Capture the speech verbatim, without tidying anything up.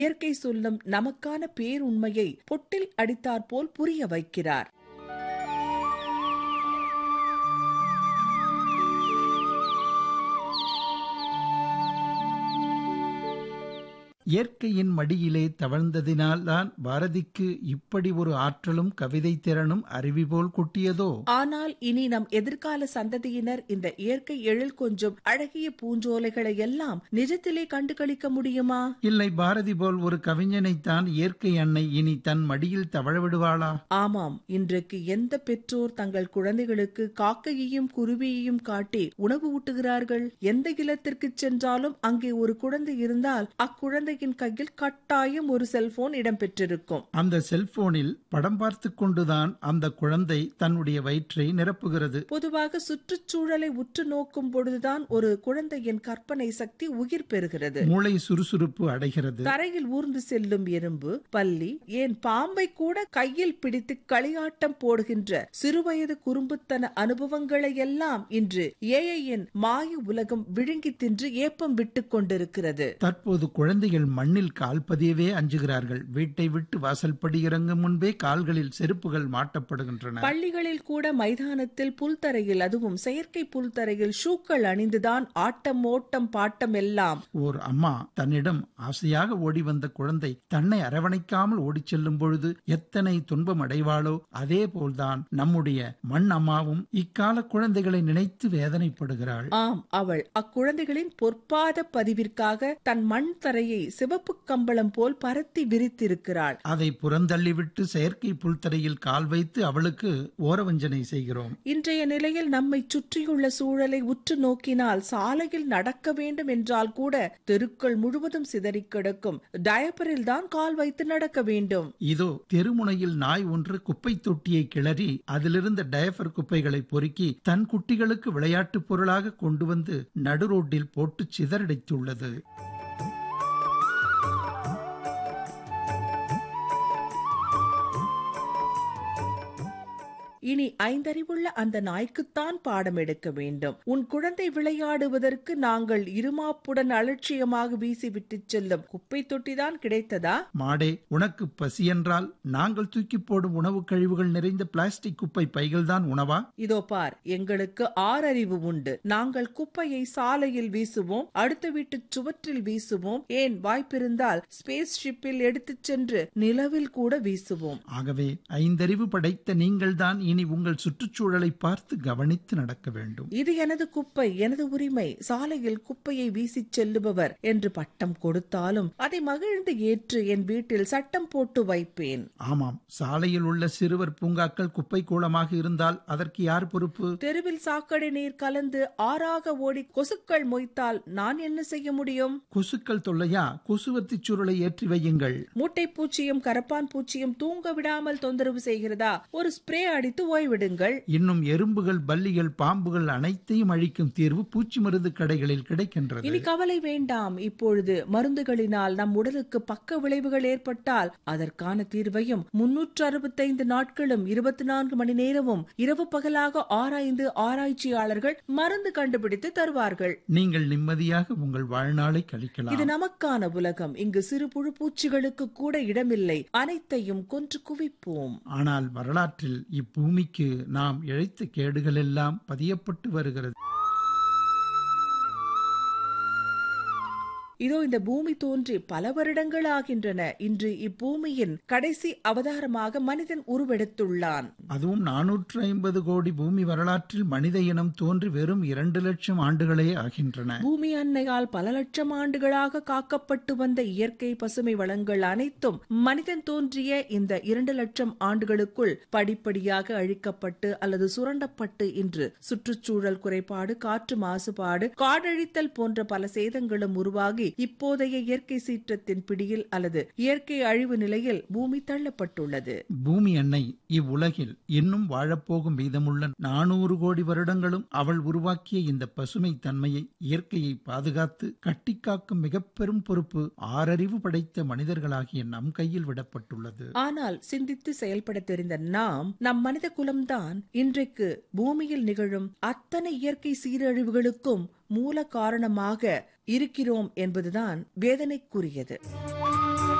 இயற்கை சொல்லும் நமக்கான பேருண்மையை பொட்டில் அடித்தாற்போல் புரிய வைக்கிறார். இயற்கையின் மடியிலே தவழ்ந்ததினால்தான் பாரதிக்கு இப்படி ஒரு ஆற்றலும் கவிதை திறனும் அருவி போல் கொட்டியதோ? ஆனால் இனி நம் எதிர்கால சந்ததியினர் இந்த இயற்கை எழில் கொஞ்சம் அழகிய பூஞ்சோலைகளை எல்லாம் நிஜத்திலே கண்டுகளிக்க முடியுமா? இல்லை, பாரதி போல் ஒரு கவிஞனைத்தான் இயற்கை அன்னை இனி தன் மடியில் தவழ விடுவாளா? ஆமாம், இன்றைக்கு எந்த பெற்றோர் தங்கள் குழந்தைகளுக்கு காக்கையையும் குருவியையும் காட்டி உணவு ஊட்டுகிறார்கள்? எந்த இல்லத்திற்கு சென்றாலும் அங்கே ஒரு குழந்தை இருந்தால் அக்குழந்தை கையில் கட்டாயம் ஒரு செல்போன் இடம்பெற்றிருக்கும். அந்த செல்போனில் படம் பார்த்து கொண்டுதான் அந்த குழந்தை தன்னுடைய வயிற்றை நிரப்புகிறது. பொதுவாக சுற்றுச்சூழலை உற்று நோக்கும் பொழுதுதான் ஒரு குழந்தையின் கற்பனை சக்தி உயிர் பெறுகிறது, மூளை சுறுசுறுப்பு அடைகிறது. தரையில் ஊர்ந்து செல்லும் எறும்பு, பல்லி, ஏன் பாம்பை கூட கையில் பிடித்து களியாட்டம் போடுகின்ற சிறுவயது குறும்புத்தன அனுபவங்களை எல்லாம் இன்று ஏஐயின் மாய உலகம் விழுங்கி தின்று ஏப்பம் விட்டுக் கொண்டிருக்கிறது. தற்போது குழந்தைகள் மண்ணில் கால் பதியவே அஞ்சுகிறார்கள். வீட்டை விட்டு வாசல்படி இறங்கும் முன்பே கால்களில் செருப்புகள் மாட்டப்படுகின்றன. பள்ளிகளில் கூட மைதானத்தில் புல்தரையில், அதுவும் செயற்கை புல்தரையில் ஷூக்கள் அணிந்துதான் ஆட்டம் ஓட்டம் பாட்டம் எல்லாம். ஓர் அம்மா தன்னிடம் ஆசையாக ஓடி வந்த குழந்தை தன்னை அரவணைக்காமல் ஓடிச் செல்லும் பொழுது எத்தனை துன்பம் அடைவாளோ அதே போல்தான் நம்முடைய மண் அம்மாவும் இக்கால குழந்தைகளை நினைத்து வேதனைப்படுகிறாள். ஆம், அவள் அக்குழந்தைகளின் பொற்பாத பதிவிற்காக தன் மண் தரையை சிவப்பு கம்பளம் போல் பரத்தி விரித்திருக்கிறாள். அதை புறந்தள்ளிவிட்டு செயற்கை புல்தரையில் கால் வைத்து அவளுக்கு ஓரவஞ்சனை செய்கிறோம். இன்றைய நிலையில் நம்மை சுற்றியுள்ள சூழலை உற்று நோக்கினால் சாலையில் நடக்க வேண்டும் என்றால் கூட தெருக்கள் முழுவதும் சிதறி கிடக்கும் டயப்பரில் தான் கால் வைத்து நடக்க வேண்டும். இதோ தெருமுனையில் நாய் ஒன்று குப்பை தொட்டியை கிளறி அதிலிருந்த டயப்பர் குப்பைகளை பொறுக்கி தன் குட்டிகளுக்கு விளையாட்டு பொருளாக கொண்டு வந்து நடுரோட்டில் போட்டு சிதறடித்துள்ளது. இனி ஐந்தறிவுள்ள அந்த நாய்க்குத்தான் பாடம் எடுக்க வேண்டும். உன் குழந்தை விளையாடுவதற்கு நாங்கள் இருமாப்புடன் அலட்சியமாக வீசிவிட்டு செல்லும் குப்பை தொட்டிதான் கிடைத்ததா? மாடே, உனக்கு பசி என்றால் நாங்கள் தூக்கி போடும் உணவு கழிவுகள் நிறைந்த பிளாஸ்டிக் குப்பை பைகள் தான் உணவா? இதோ பார், எங்களுக்கு ஆறறிவு உண்டு. நாங்கள் குப்பையை சாலையில் வீசுவோம், அடுத்த வீட்டு சுவற்றில் வீசுவோம், ஏன் வாய்ப்பிருந்தால் ஸ்பேஸ் ஷிப்பில் எடுத்துச் சென்று நிலவில் கூட வீசுவோம். ஆகவே ஐந்தறிவு படைத்த நீங்கள் தான் இனி உங்கள் சுற்றுச்சூழலை பார்த்து கவனித்து நடக்க வேண்டும். இது எனது குப்பை, எனது உரிமை, சாலையில் குப்பையை வீசி செல்லுபவர் என்று பட்டம் கொடுத்தாலும் அதை மகிழ்ந்து ஏற்று என் வீட்டில் சட்டம் போட்டு வைப்பேன். ஆமாம், சாலையில் உள்ள சிறுவர் பூங்காக்கள் குப்பை கூளமாக இருந்தால் அதற்கு யார் பொறுப்பு? தெருவில் சாக்கடை நீர் கலந்து ஆறாக ஓடி கொசுக்கள் மொய்த்தால் நான் என்ன செய்ய முடியும்? கொசுக்கள் தொல்லையா? கொசுவத்தி சுருளை ஏற்றி வையுங்கள். மூட்டை பூச்சியும் கரப்பான் பூச்சியும் தூங்க விடாமல் தொந்தரவு செய்கிறதா? ஒரு ஸ்ப்ரே அடித்து ஓய்விடுங்கள். இன்னும் எறும்புகள், பல்லிகள், பாம்புகள் அனைத்தையும் அழிக்கும் தீர்வு பூச்சி மருந்து கடைகளில் கிடைக்கின்றது. இனி கவலை வேண்டாம். இப்பொழுது மருந்துகளினால் நம் உடலுக்கு பக்க விளைவுகள் ஏற்பட்டால் அதற்கான தீர்வையும் முன்னூற்று அறுபத்தைந்து நாட்களும் இருபத்தி நான்கு மணி நேரமும் இரவு பகலாக ஆராய்ந்து ஆராய்ச்சியாளர்கள் மருந்து கண்டுபிடித்து தருவார்கள். நீங்கள் நிம்மதியாக உங்கள் வாழ்நாளை கழிக்கலாம். இது நமக்கான உலகம். இங்கு சிறு புழு பூச்சிகளுக்கு கூட இடமில்லை. அனைத்தையும் கொன்று குவிப்போம். ஆனால் வரலாற்றில் இப்பூமிக்கு நாம் இழைத்த கேடுகள் எல்லாம் பதியப்பட்டு வருகிறது. இதோ இந்த பூமி தோன்றி பல வருடங்கள் ஆகின்றன. இன்று இப்பூமியின் கடைசி அவதாரமாக மனிதன் உருவெடுத்துள்ளான். அதுவும் நானூற்று ஐம்பது கோடி பூமி வரலாற்றில் மனித இனம் தோன்றி வெறும் இரண்டு லட்சம் ஆண்டுகளே ஆகின்றன. பூமி அன்னையால் பல லட்சம் ஆண்டுகளாக காக்கப்பட்டு வந்த இயற்கை பசுமை வளங்கள் அனைத்தும் மனிதன் தோன்றிய இந்த இரண்டு லட்சம் ஆண்டுகளுக்குள் படிப்படியாக அழிக்கப்பட்டு அல்லது சுரண்டப்பட்டு இன்று சுற்றுச்சூழல் குறைபாடு, காற்று மாசுபாடு, காடழித்தல் போன்ற பல சேதங்களும் உருவாகி இப்போதைய இயற்கை சீற்றத்தின் பிடியில் அல்லது இயற்கை அழிவு நிலையில் பூமி தள்ளப்பட்டுள்ளது. பூமி அன்னை இவ்வுலகில் இன்னும் வாழப்போகும் மீதமுள்ள நானூறு கோடி வருடங்களும் அவள் உருவாக்கிய இந்த பசுமை தன்மையை, இயற்கையை பாதுகாத்து கட்டிக்காக்கும் மிக பெரும் பொறுப்பு ஆறறிவு படைத்த மனிதர்களாகிய நம் கையில் விடப்பட்டுள்ளது. ஆனால் சிந்தித்து செயல்பட தெரிந்த நாம், நம் மனித குலம்தான் இன்றைக்கு பூமியில் நிகழும் அத்தனை இயற்கை சீரழிவுகளுக்கும் மூல காரணமாக இருக்கிறோம் என்பதுதான் வேதனைக்குரியது.